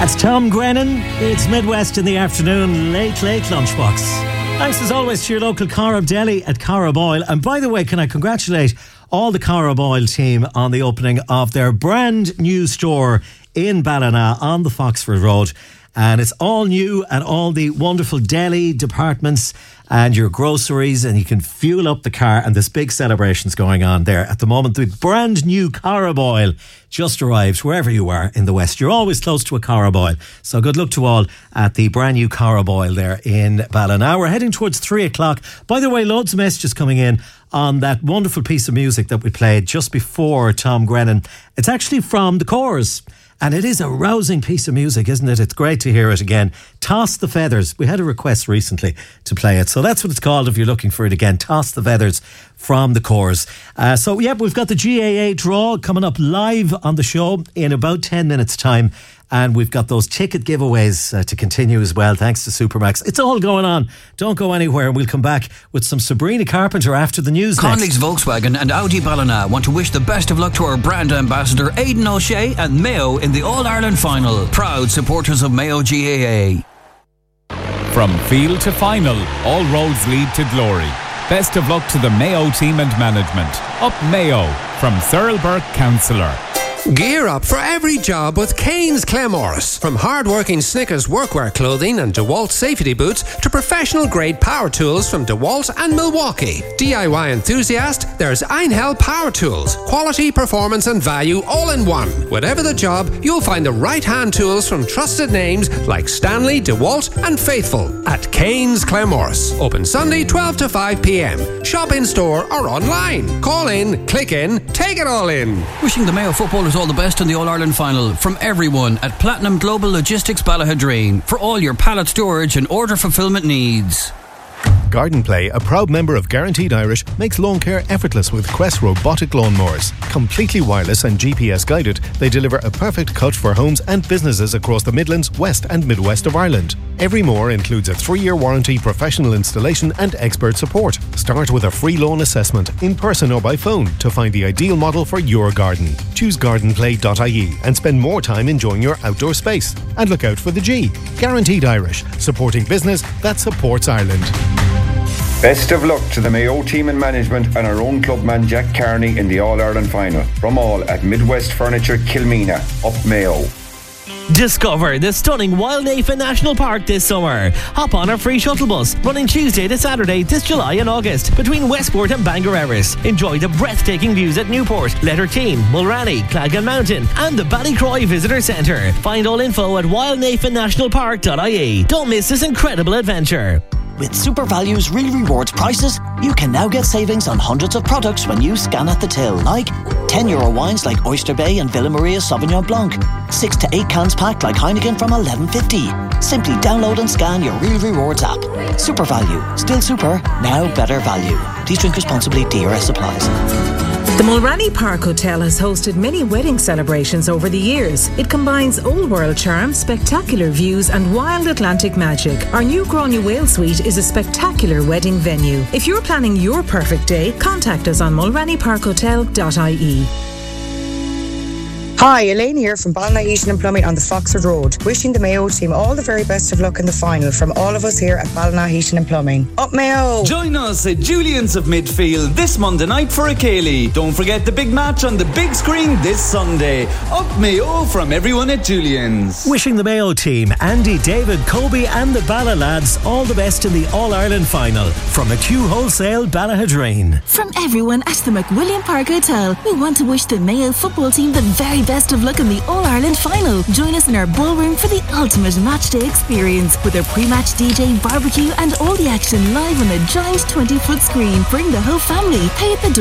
That's Tom Grennan. It's Midwest in the afternoon, late lunchbox. Thanks as always to your local Carib Deli at Carib Oil. And by the way, can I congratulate all the Carib Oil team on the opening of their brand new store in Ballina on the Foxford Road. And it's all new and all the wonderful deli departments and your groceries, and you can fuel up the car, and there's big celebrations going on there at the moment. The brand new Carib Oil just arrived wherever you are in the West. You're always close to a Carib Oil. So good luck to all at the brand new Carib Oil there in Ballina. We're heading towards 3 o'clock. By the way, loads of messages coming in on that wonderful piece of music that we played just before Tom Grennan. It's actually from The Corrs. And it is a rousing piece of music, isn't it? It's great to hear it again. Toss the Feathers. We had a request recently to play it. So that's what it's called if you're looking for it again. Toss the Feathers from The Corrs. We've got the GAA draw coming up live on the show in about 10 minutes' time. And we've got those ticket giveaways to continue as well, thanks to Supermax. It's all going on. Don't go anywhere. We'll come back with some Sabrina Carpenter after the news. Conley's Volkswagen and Audi Ballina want to wish the best of luck to our brand ambassador Aidan O'Shea and Mayo in the All-Ireland final. Proud supporters of Mayo GAA. From field to final, all roads lead to glory. Best of luck to the Mayo team and management. Up Mayo from Thurlburg Councillor. Gear up for every job with Kane's Claremorris. From hard-working Snickers workwear clothing and DeWalt safety boots to professional-grade power tools from DeWalt and Milwaukee. DIY enthusiast, there's Einhell Power Tools. Quality, performance and value all in one. Whatever the job, you'll find the right hand tools from trusted names like Stanley, DeWalt and Faithful at Kane's Claremorris. Open Sunday 12 to 5 p.m. Shop in store or online. Call in, click in, take it all in. Wishing the Mayo footballers all the best in the All-Ireland final from everyone at Platinum Global Logistics Ballahadreen for all your pallet storage and order fulfillment needs. Garden Play, a proud member of Guaranteed Irish, makes lawn care effortless with Quest robotic lawnmowers. Completely wireless and GPS guided, they deliver a perfect cut for homes and businesses across the Midlands, West and Midwest of Ireland. Every mower includes a 3-year warranty, professional installation and expert support. Start with a free lawn assessment, in person or by phone, to find the ideal model for your garden. Choose gardenplay.ie and spend more time enjoying your outdoor space. And look out for the G. Guaranteed Irish, supporting business that supports Ireland. Best of luck to the Mayo team and management and our own clubman Jack Carney in the All-Ireland final. From all at Midwest Furniture Kilmena, up Mayo. Discover the stunning Wildnafen National Park this summer. Hop on our free shuttle bus running Tuesday to Saturday this July and August between Westport and Bangor Erris. Enjoy the breathtaking views at Newport, Letterteen, Mulranny, Clagan Mountain and the Ballycroy Visitor Centre. Find all info at wildnafennationalpark.ie. Don't miss this incredible adventure. With Super Value's Real Rewards prices, you can now get savings on hundreds of products when you scan at the till, like €10 wines like Oyster Bay and Villa Maria Sauvignon Blanc, 6 to 8 cans packed like Heineken from $11.50. Simply download and scan your Real Rewards app. Super Value, still super, now better value. Please drink responsibly, DRS applies. The Mulranny Park Hotel has hosted many wedding celebrations over the years. It combines old world charm, spectacular views and wild Atlantic magic. Our new Gráinne Whale Suite is a spectacular wedding venue. If you're planning your perfect day, contact us on mulrannyparkhotel.ie. Hi, Elaine here from Ballina Heating and Plumbing on the Foxford Road. Wishing the Mayo team all the very best of luck in the final from all of us here at Ballina Heating and Plumbing. Up Mayo! Join us at Julian's of Midfield this Monday night for a Cayley. Don't forget the big match on the big screen this Sunday. Up Mayo from everyone at Julian's. Wishing the Mayo team, Andy, David, Kobe and the Balla lads all the best in the All-Ireland final from McHugh Wholesale Ballahadreen. From everyone at the McWilliam Park Hotel, we want to wish the Mayo football team the very best of luck in the All-Ireland final. Join us in our ballroom for the ultimate matchday experience with our pre-match DJ, barbecue and all the action live on a giant 20-foot screen. Bring the whole family. Pay at the door